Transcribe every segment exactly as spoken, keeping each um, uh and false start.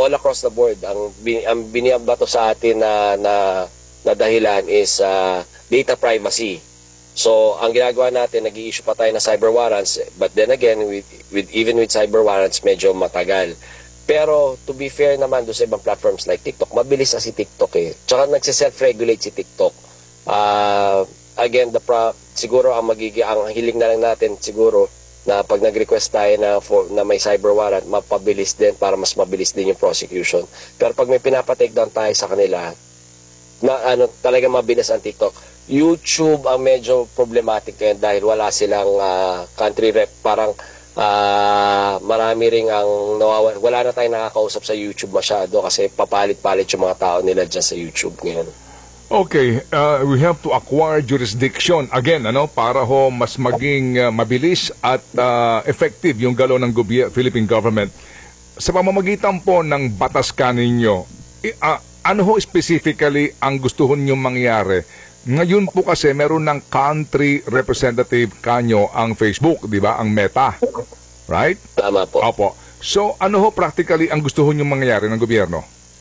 all across the board, ang, bin, ang binibato sa atin na, na, na dahilan is uh, data privacy. So, ang ginagawa natin, nag-i-issue pa tayo na cyber warrants, but then again, with, with, even with cyber warrants, medyo matagal. Pero, to be fair naman, doon sa ibang platforms like TikTok, mabilis na si TikTok eh. Tsaka nagsiself-regulate si TikTok. Uh, again, the pro siguro ang magiging, ang hiling na lang natin siguro, na pag nag-request tayo na, for, na may cyber warrant, mapabilis din para mas mabilis din yung prosecution. Pero pag may pinapa-take down tayo sa kanila, na ano, talaga mabilis ang TikTok. YouTube ang medyo problematic ngayon dahil wala silang uh, country rep. Parang uh, marami ring ang nawawa, wala na tayong nakakausap sa YouTube masyado kasi papalit-palit yung mga tao nila dyan sa YouTube ngayon. Okay, uh, we have to acquire jurisdiction again, ano, para ho mas maging uh, mabilis at uh, effective yung galaw ng goby- Philippine government. Sa pamamagitan po ng batas kaninyo, uh, ano ho specifically ang gusto nyo mangyari? Ngayon po kasi meron ng country representative kanyo ang Facebook, di ba? Ang Meta. Right? Tama po. Opo. So, ano ho practically ang gusto nyo mangyari ng gobyerno?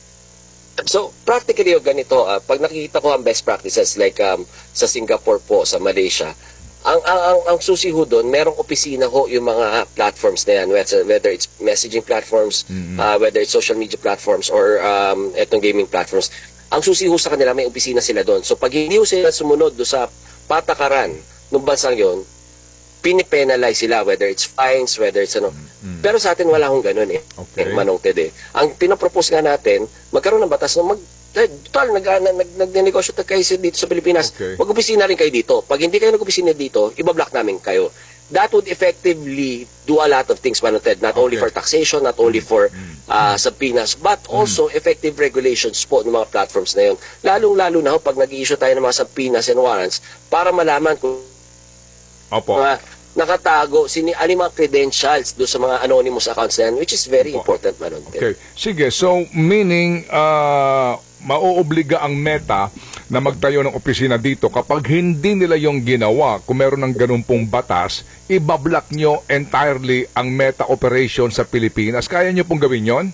So, practically yung ganito, uh, pag nakikita ko ang best practices like um, sa Singapore po, sa Malaysia, ang ang ang, ang susi ho doon, merong opisina ho yung mga platforms na yan, whether it's messaging platforms, mm-hmm. uh, whether it's social media platforms, or um, etong gaming platforms. Ang susi ho sa kanila, may opisina sila doon. So, pag hindi ho sila sumunod doon sa patakaran ng bansang yon, pinipenalize sila, whether it's fines, whether it's ano. Mm-hmm. Pero sa atin, wala hong ganun eh. Okay. Eh, Manong Ted eh. Ang pinapropose nga natin, magkaroon ng batas na mag, eh, total, nag, nag, nag-negosyo kayo dito sa Pilipinas. Okay. Mag-opisina rin kayo dito. Pag hindi kayo nag-opisina dito, ibablock namin kayo. That would effectively do a lot of things, Manong Ted. Not okay. only for taxation, not only for uh, subpoenas, but also mm-hmm. effective regulations po ng mga platforms na yun. Lalong-lalo na ho, pag nag-i-issue tayo ng mga subpoenas and warrants, para malaman kung Opo. Uh, nakatago, sini, ano yung mga credentials doon sa mga anonymous accounts na yan, which is very Opo. important, Manong Ted. Okay. Sige, so meaning, uh, mauobliga ang Meta na magtayo ng opisina dito kapag hindi nila yung ginawa, kung meron ng ganun pong batas, ibablock nyo entirely ang Meta operation sa Pilipinas. Kaya nyo pong gawin yon?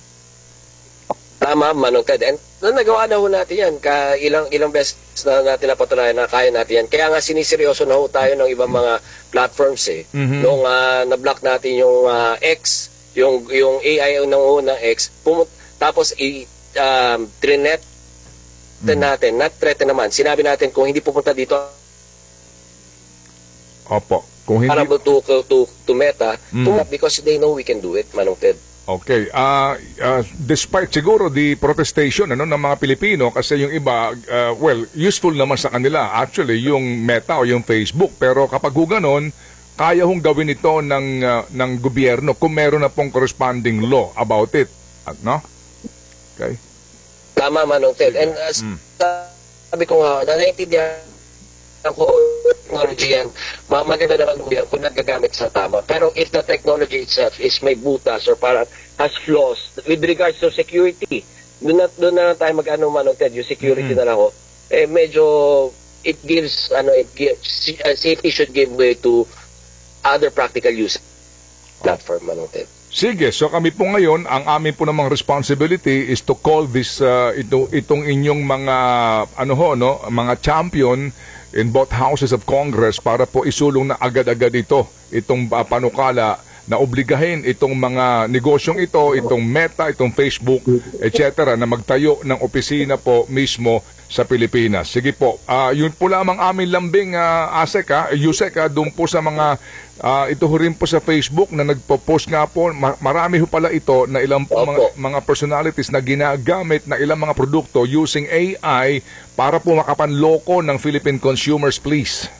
Tama, Manong Ted. And na, nagawa na ho natin yan. Ka, ilang, ilang beses na natin napatunayan na kaya natin yan. Kaya nga siniseryoso na ho tayo ng ibang mga platforms eh. Mm-hmm. Nung uh, na-block natin yung uh, X, yung, yung A I ng unang X, pumut tapos i, um, trinet mm-hmm. natin, not threaten naman. Sinabi natin kung hindi pupunta dito, Opo. Kung hindi... para to, to, to Meta, mm-hmm. to, because they know we can do it, Manong Ted. Okay, uh, uh, despite siguro the protestation ano, ng mga Pilipino, kasi yung iba, uh, well, useful naman sa kanila actually yung Meta o yung Facebook, pero kapag ganon, kaya hong gawin ito ng, uh, ng gobyerno kung meron na pong corresponding law about it. At, no? Okay. Tama, Manong Ted. And uh, mm. sabi ko nga, nanaintindihan ako technology yan, maganda naman yan kung nagagamit sa tama. Pero if the technology itself is may butas or parang has flaws with regards to security, doon na, doon na tayo mag-ano, Manong Ted, yung security mm-hmm. na lang ho, eh medyo it gives, ano, it gives, uh, safety should give way to other practical use platform, Manong Ted. Sige, so kami po ngayon, ang amin po namang responsibility is to call this, uh, ito, itong inyong mga, ano ho, no, mga champion in both houses of Congress para po isulong na agad-agad ito, itong uh, panukala na obligahin itong mga negosyong ito, itong Meta, itong Facebook, et cetera na magtayo ng opisina po mismo sa Pilipinas. Sige po, uh, yun po lamang amin lambing, uh, Asek, ha, Yusek, ha, doon po sa mga, uh, ito rin po sa Facebook na nagpo-post nga po, ma marami ho pala ito na ilang po mga, mga personalities na ginagamit na ilang mga produkto using A I para po makapanloko ng Philippine consumers, please.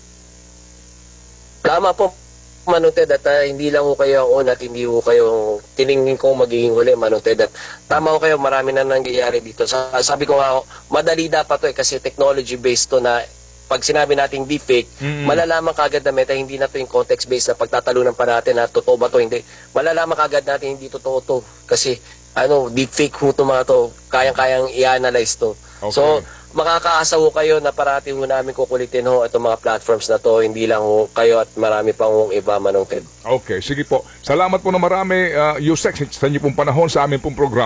Tama po, Manong Ted, at uh, hindi lang ho kayo ang una at hindi ho kayo tiningin kong magiging huli, Manong Ted. At tama ho kayo, marami na nangyayari dito. Sa, sabi ko nga, madali dapat to eh, kasi technology-based to na pag sinabi nating deepfake, mm-hmm. malalaman kagad na Meta, hindi na to yung context-based na pagtatalunan pa natin na totoo ba to, hindi. Malalaman kagad natin hindi totoo to. Kasi, ano, deepfake ho to mga to, kayang-kayang i-analyze to. Okay. So, makakaasa ho kayo na parati ho namin kukulitin ho itong mga platforms na to, hindi lang ho kayo at marami pang hong iba, Manong Ted. Okay, sige po. Salamat po na marami, uh, Yusek, sa inyo pong panahon sa aming pong program.